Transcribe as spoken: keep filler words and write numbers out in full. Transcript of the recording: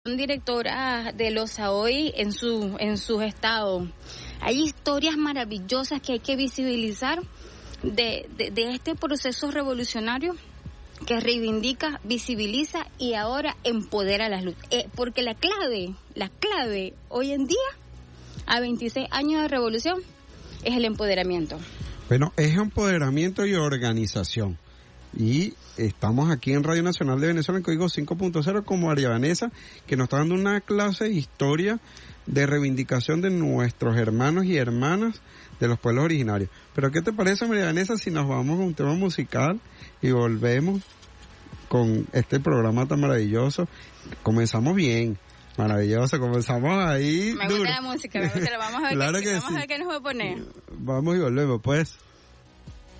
Directora de los Sahoy en su en sus estados. Hay historias maravillosas que hay que visibilizar de, de, de este proceso revolucionario que reivindica, visibiliza y ahora empodera las luchas. Eh, porque la clave, la clave hoy en día, a veintiséis años de revolución, es el empoderamiento. Bueno, es empoderamiento y organización. Y estamos aquí en Radio Nacional de Venezuela en Código cinco punto cero con María Vanessa, que nos está dando una clase de historia de reivindicación de nuestros hermanos y hermanas de los pueblos originarios. Pero ¿qué te parece, María Vanessa, si nos vamos a un tema musical y volvemos con este programa tan maravilloso? Comenzamos bien, maravilloso, comenzamos ahí. Me duro. gusta la música, me gusta, vamos a ver, claro qué, que vamos sí. a ver qué nos va a poner. Vamos y volvemos, pues.